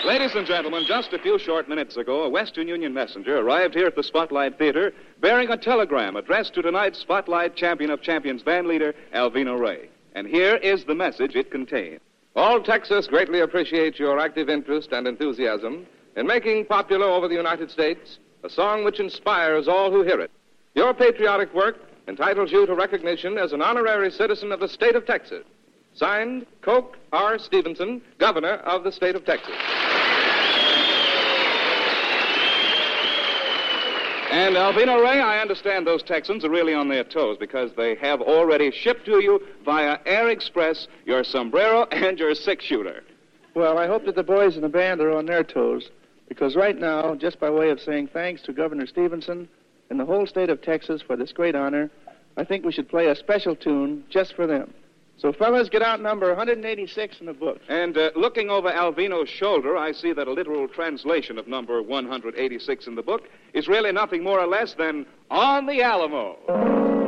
Ladies and gentlemen, just a few short minutes ago, a Western Union messenger arrived here at the Spotlight Theater bearing a telegram addressed to tonight's Spotlight Champion of Champions band leader, Alvino Rey. And here is the message it contained. All Texas greatly appreciates your active interest and enthusiasm in making popular over the United States a song which inspires all who hear it. Your patriotic work entitles you to recognition as an honorary citizen of the state of Texas. Signed, Coke R. Stevenson, Governor of the state of Texas. And Alvino Rey, I understand those Texans are really on their toes because they have already shipped to you via Air Express your sombrero and your six-shooter. Well, I hope that the boys in the band are on their toes because right now, just by way of saying thanks to Governor Stevenson and the whole state of Texas for this great honor, I think we should play a special tune just for them. So, fellas, get out number 186 in the book. And looking over Alvino's shoulder, I see that a literal translation of number 186 in the book is really nothing more or less than On the Alamo.